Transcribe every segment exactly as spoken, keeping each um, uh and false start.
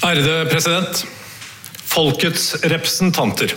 Ærede president, folkets representanter.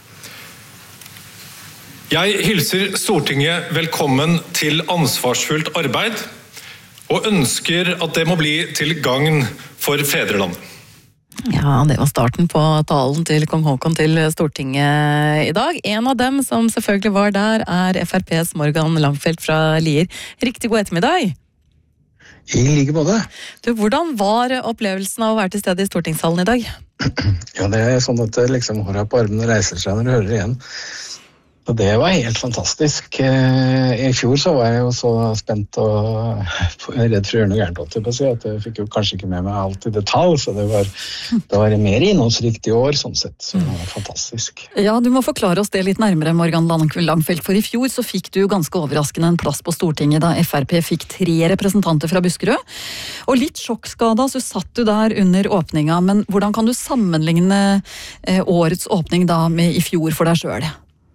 Jeg hilser Stortinget velkommen til ansvarsfullt arbeid, og ønsker at det må bli til gagn for fedrelandet. Ja, det var starten på talen til kong Håkon til Stortinget i dag. En av dem som selvfølgelig var der er F R P's Morgan Langfeldt fra Lier. Riktig god ettermiddag. I like måte. Du, hvordan var opplevelsen av å være til stede i stortingssalen i dag? Ja, det er sånn at liksom håret på armene reiser seg når du hører igjen. Og det var helt fantastisk. I fjor så var jeg jo så spent og redd for å gjøre noe gærent, at jeg fikk jo kanskje ikke med meg alt i detalj, så det var, det var mer innholdsrikt i år, sånn sett. Så det var fantastisk. Ja, du må forklare oss det litt nærmere, Morgan Langfeldt, for i fjor så fikk du ganske overraskende en plass på Stortinget da F R P fikk tre representanter fra Buskerud. Og litt sjokkskada så satt du der under åpninga, men hvordan kan du sammenligne årets åpning da med i fjor for deg selv?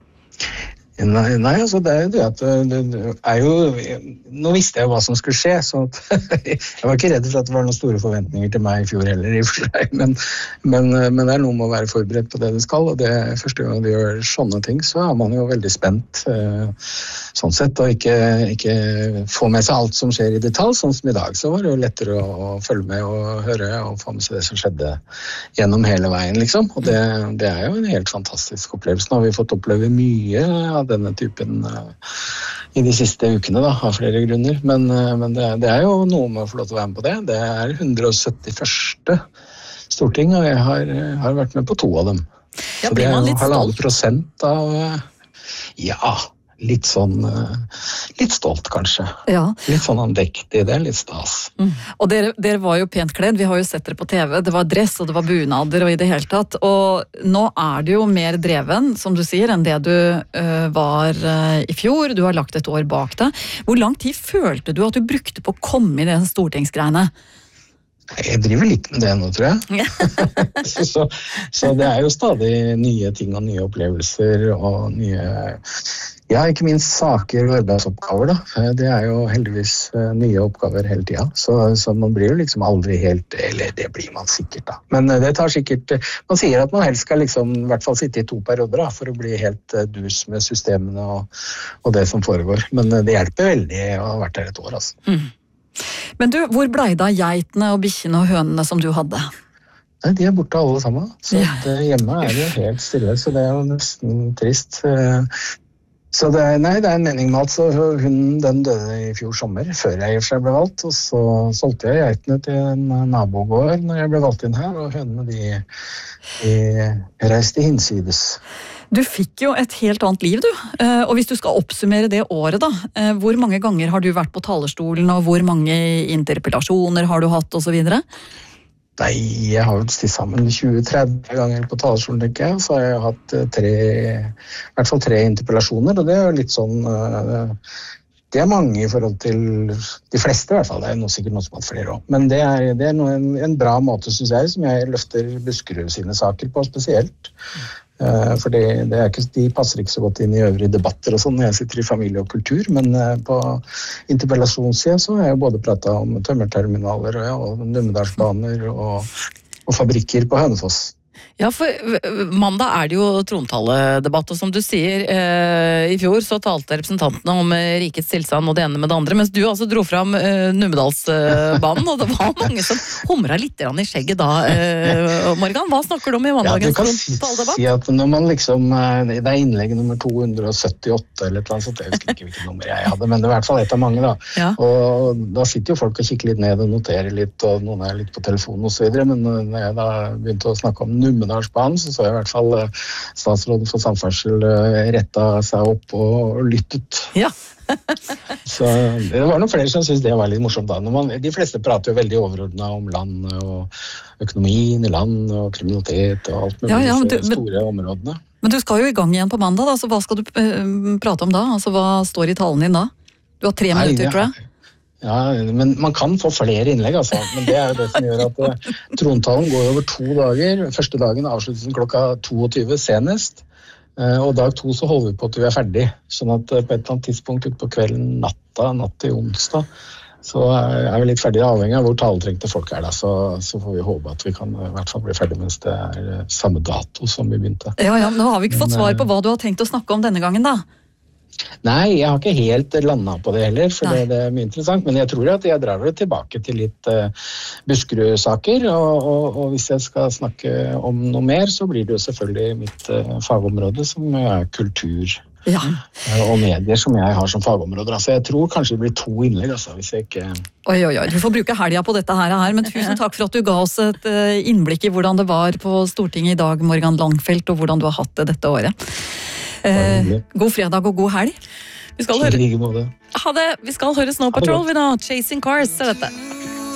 Nei, nei, altså det er jo det at det, det er jo, nå visste jeg hva som skulle skje, så jeg var ikke redd for at det var noen store forventninger til meg i fjor heller, i og for seg, men, men, men det er noe med å være forberedt på det du skal, og det første gang du gjør sånne ting, så er man jo veldig spent, sånn sett, og ikke, ikke få med seg alt som skjer i detalj, sånn som i dag, så var det jo lettere å, å følge med og høre, og få med seg det som skjedde gjennom hele veien, liksom, og det, det er jo en helt fantastisk opplevelse. Nå har vi fått oppleve mye av denne typen uh, i de siste ukene da, av flere grunner, men, uh, men det, det er jo noe med å få lov til å være med på det. Det er hundre og syttifførste storting, og jeg har, har vært med på to av dem. Ja, så det er jo halvannen stolt? prosent av uh, ja, litt sånn uh, litt stolt kanskje. Ja. Litt sånn andektig, det er litt stas. Mm. Og dere, dere var jo pent kledd, vi har jo sett dere på T V, det var dress og det var bunader og i det hele tatt, og nå er du jo mer dreven, som du sier, enn det du uh, var uh, i fjor, du har lagt et år bak deg. Hvor lang tid følte du at du brukte på å komme i det stortingsgreiene? Jeg driver litt med det nå, tror jeg. så, så, så det er jo stadig nye ting og nye opplevelser og nye, ja, ikke minst saker og arbeidsoppgaver da. Det er jo heldigvis nye oppgaver hele tiden, så, så man blir jo liksom aldri helt, eller det blir man sikkert da. Men det tar sikkert, man sier at man helst skal liksom i hvert fall sitte i to perioder da, for å bli helt dus med systemene og, og det som foregår. Men det hjelper veldig å ha vært her et år, altså. Mm. Men du, hvor ble det av geitene og bikkjene og hønene som du hadde? Nei, de er borte alle sammen. Så ja. det, hjemme er det helt stille, så det er jo nesten trist. Så det er, nei, det er en mening med alt. Så hun, den døde i fjor sommer, før jeg i og for seg ble valgt, og så solgte jeg geitene til en nabogård når jeg ble valgt inn her, og hønene de, de reiste hinsides. Du fikk jo et helt annet liv, du. Og hvis du skal oppsummere det året da, hvor mange ganger har du vært på talerstolen, og hvor mange interpellasjoner har du hatt, og så videre? Nei, jeg har jo til sammen tjue til tretti ganger på talerstolen, tenker jeg. Så har jeg hatt tre, i hvert fall tre interpellasjoner, og det er jo litt sånn, det er mange i forhold til de fleste i hvert fall. Det er noe, sikkert noe som har hatt flere også. Men det er, det er noe, en, en bra måte, synes jeg, som jeg løfter Buskerud sine saker på spesielt. For det, det er ikke, de passer ikke så godt inn i øvrige debatter og sånn når jeg sitter i familie og kultur, men på interpellasjonssiden så har jeg både pratet om tømmerterminaler og, og Numedalsbaner og, og fabrikker på Hønefoss. Ja, for mandag er det jo trontaledebatt, og som du sier, eh, i fjor så talte representantene om rikets tilstand og det ene med det andre, mens du altså dro fram eh, Numedalsbanen, og det var mange som humret litt i skjegget da. Eh, Morgan, hva snakker du om i mandagens trontaledebatt? Ja, du kan si at når man liksom, det er innlegg nummer to hundre syttiåtte eller et eller annet sånt, jeg husker ikke hvilket nummer jeg hadde, men det er i hvert fall et av mange da. Ja. Og da sitter jo folk og kikker litt ned og noterer litt, og noen er litt på telefonen og så videre, men når jeg da begynte å snakke om Numedalsbanen, så så jeg i hvert fall statsråden for samferdsel rettet seg opp og lyttet. Ja. Så det var noen flere som synes det var litt morsomt da. Når man, de fleste prater jo veldig overordnet om land og økonomien i land og kriminalitet og alt mulig, ja, ja, du, store men, områdene. Men du skal jo i gang igjen på mandag da, så hva skal du uh, prate om da? Altså hva står i talen din da? Du har tre Nei, minutter, ja. tror jeg. Ja, men man kan få flere innlegg, altså. Men det er jo det som gjør at uh, trontalen går over to dager. Første dagen avsluttes klokka tjueto senest. Uh, og dag to så holder vi på til vi er ferdig. Sånn at uh, på et eller annet tidspunkt ut på kvelden, natta, natt til onsdag, så er vi litt ferdig avhengig av hvor taletrengte folk er da, så, så får vi håpe at vi kan i hvert fall bli ferdig mens det er samme dato som vi begynte. Ja, ja, nå har vi ikke fått svar på hva du har tenkt å snakke om denne gangen da. Nei, jeg har ikke helt landet på det heller, for det, det er mye interessant, men jeg tror at jeg drar det tilbake til litt uh, Buskerud-saker, og, og, og hvis jeg skal snakke om noe mer, så blir det jo selvfølgelig mitt uh, fagområde, som er kultur ja. uh, og medier, som jeg har som fagområder. Altså, jeg tror kanskje det blir to innlegg, altså, hvis jeg ikke... Oi, oi, oi, du får bruke helga på dette her, men tusen takk for at du ga oss et uh, innblikk i hvordan det var på Stortinget i dag, Morgan Langfeldt, og hvordan du har hatt det dette året. Eh, god fredag og god helg. Vi skal høre, ha det. Vi skal høre Snow Patrol, vi nå. Chasing Cars, er dette.